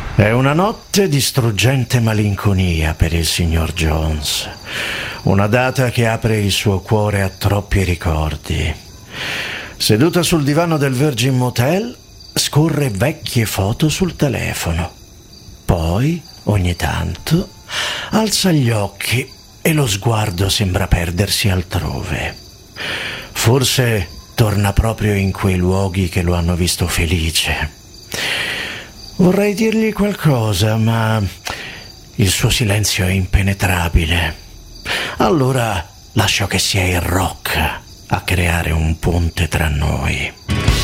È una notte di struggente malinconia per il signor Jones. Una data che apre il suo cuore a troppi ricordi. Seduta sul divano del Virgin Motel, scorre vecchie foto sul telefono. Poi, ogni tanto, alza gli occhi e lo sguardo sembra perdersi altrove. Forse torna proprio in quei luoghi che lo hanno visto felice. Vorrei dirgli qualcosa, ma il suo silenzio è impenetrabile. Allora lascio che sia il rock a creare un ponte tra noi.